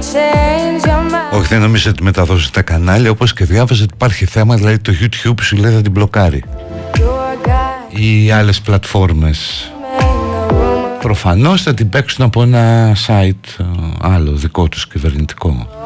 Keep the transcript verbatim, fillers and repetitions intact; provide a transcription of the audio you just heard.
Όχι, δεν νομίζω ότι μεταδώσει τα κανάλια, όπως και διάβαζε ότι υπάρχει θέμα, δηλαδή το YouTube σου λέει θα την μπλοκάρει ή άλλες πλατφόρμες. Προφανώς θα την παίξουν από ένα site άλλο δικό τους κυβερνητικό.